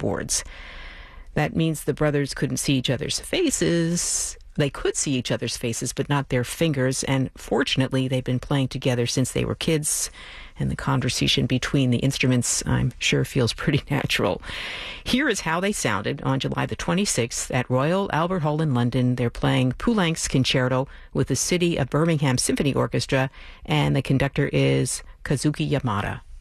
keyboards. That means the brothers couldn't see each other's faces. They could see each other's faces, but not their fingers. And fortunately, they've been playing together since they were kids. And the conversation between the instruments, I'm sure, feels pretty natural. Here is how they sounded on July the 26th at Royal Albert Hall in London. They're playing Poulenc's Concerto with the City of Birmingham Symphony Orchestra, and the conductor is Kazuki Yamada.